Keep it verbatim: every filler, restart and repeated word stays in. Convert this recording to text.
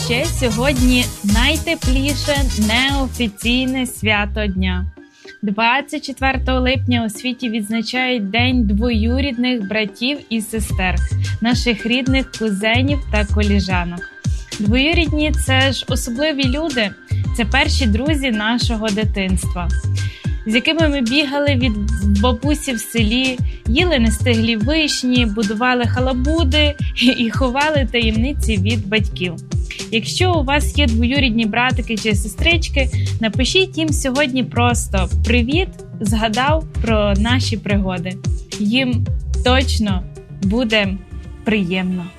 ще сьогодні найтепліше неофіційне свято дня. двадцять четвертого липня у світі відзначають День двоюрідних братів і сестер, наших рідних кузенів та коліжанок. Двоюрідні – це ж особливі люди, це перші друзі нашого дитинства, з якими ми бігали від бабусі в селі, їли нестиглі вишні, будували халабуди і ховали таємниці від батьків. Якщо у вас є двоюрідні братики чи сестрички, напишіть їм сьогодні просто «Привіт, згадав про наші пригоди». Їм точно буде приємно.